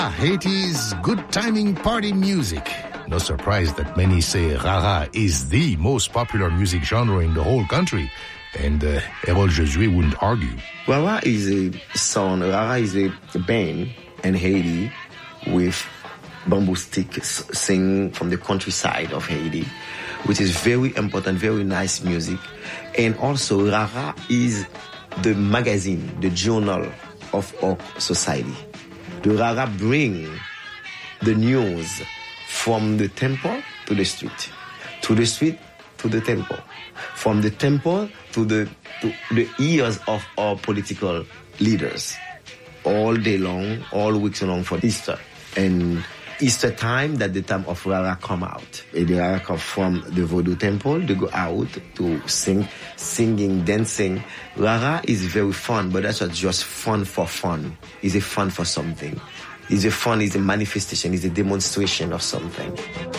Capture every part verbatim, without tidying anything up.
Haiti's good timing party music. No surprise that many say Rara is the most popular music genre in the whole country. And uh, Errol Josué wouldn't argue. Rara is a song, Rara is a band in Haiti with bamboo sticks sing from the countryside of Haiti, which is very important, very nice music. And also Rara is the magazine, the journal of our society. The Rara bring the news from the temple to the street, to the street to the temple, from the temple to the to the ears of our political leaders, all day long, all weeks long for Easter. And Easter time, that the time of Rara come out. And the Rara come from the Vodou temple, they go out to sing, singing, dancing. Rara is very fun, but that's not just fun for fun. It's a fun for something. It's a fun, it's a manifestation, it's a demonstration of something.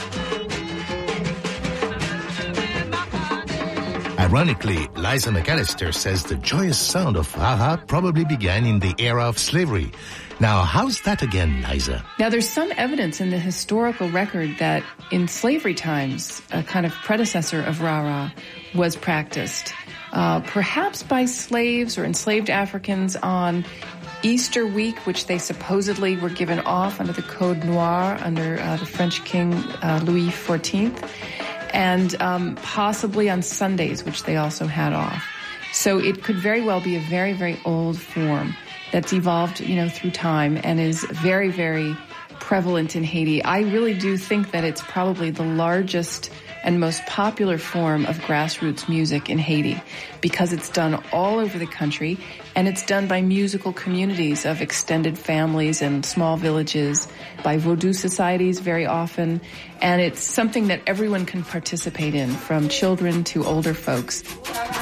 Ironically, Liza McAllister says the joyous sound of Rara probably began in the era of slavery. Now, how's that again, Liza? Now, there's some evidence in the historical record that in slavery times, a kind of predecessor of Rara was practiced, uh, perhaps by slaves or enslaved Africans on Easter week, which they supposedly were given off under the Code Noir under uh, the French King uh, Louis the fourteenth, and um, possibly on Sundays, which they also had off. So it could very well be a very, very old form that's evolved, you know, through time and is very, very prevalent in Haiti. I really do think that it's probably the largest and most popular form of grassroots music in Haiti because it's done all over the country and it's done by musical communities of extended families and small villages, by Vodou societies very often, and it's something that everyone can participate in, from children to older folks.